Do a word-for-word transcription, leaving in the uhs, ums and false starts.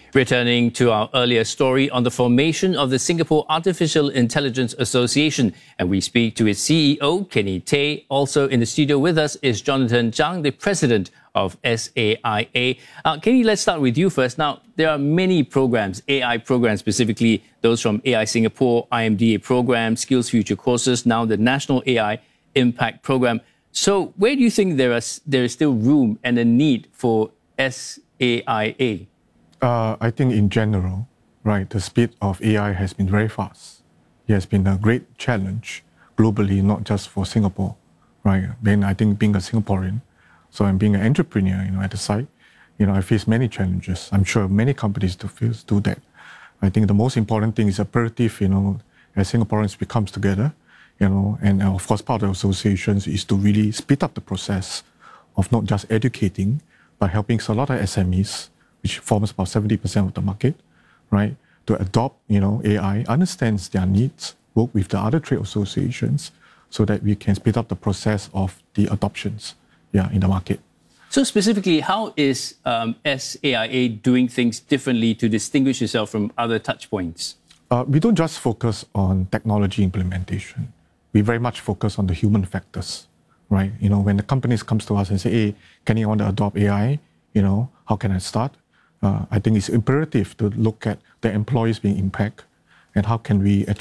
Returning to our earlier story on the formation of the Singapore Artificial Intelligence Association, and we speak to its C E O, Kenny Tay. Also in the studio with us is Jonathan Zhang, the president of S A I A. Uh, Kenny, let's start with you first. Now, there are many programs, A I programs, specifically those from A I Singapore, I M D A program, Skills Future courses, now the National A I Impact Program. So where do you think there is, there is still room and a need for S A I A? Uh, I think in general, right, the speed of A I has been very fast. It has been a great challenge globally, not just for Singapore, right? Then I think being a Singaporean, so I'm being an entrepreneur, you know, at the site, you know, I face many challenges. I'm sure many companies do face do that. I think the most important thing is imperative, you know, as Singaporeans becomes together, you know, and uh, of course part of the associations is to really speed up the process of not just educating, but helping a lot of S M Es, which forms about seventy percent of the market, right, to adopt, you know, A I, understands their needs, work with the other trade associations so that we can speed up the process of the adoptions, yeah, in the market. So specifically, how is um, S A I A doing things differently to distinguish itself from other touch points? Uh, we don't just focus on technology implementation. We very much focus on the human factors, right? You know, when the companies comes to us and say, hey, can you want to adopt A I? You know, how can I start? Uh, I think it's imperative to look at the employees being impacted and how can we